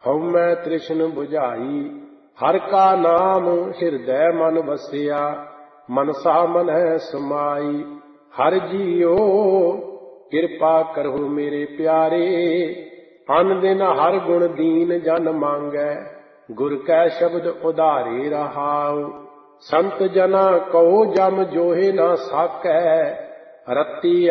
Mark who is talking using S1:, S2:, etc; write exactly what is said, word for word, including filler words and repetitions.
S1: ਹਉਮੈ ਤ੍ਰਿਸ਼ਨ ਬੁਝਾਈ। ਹਰਿ ਕਾ ਨਾਮ ਹਿਰਦੈ ਮਨ ਵਸਿਆ, ਮਨਸਾ ਮਨਹਿ ਸਮਾਈ। ਹਰਿ ਜੀਓ ਕਿਰਪਾ ਕਰਹੁ ਮੇਰੇ ਪਿਆਰੇ, ਅਨ ਦਿਨ ਹਰਿ ਗੁਣ ਦੀਨ ਜਨ ਮੰਗੈ। ਗੁਰ ਕੈ ਸ਼ਬਦ ਉਧਾਰੇ ਰਹਾਉ, ਸੰਤ ਜਨਾ ਕਉ ਜਮ ਜੋਹਿ ਨਾ ਸਾਕੈ। ਰਤੀ